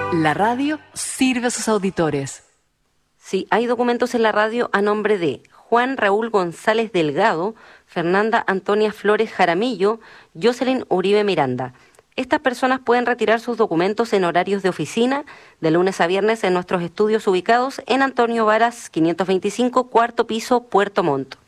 La radio sirve a sus auditores. Sí, hay documentos en la radio a nombre de Juan Raúl González Delgado, Fernanda Antonia Flores Jaramillo, Jocelyn Uribe Miranda. Estas personas pueden retirar sus documentos en horarios de oficina, de lunes a viernes en nuestros estudios ubicados en Antonio Varas 525, cuarto piso, Puerto Montt.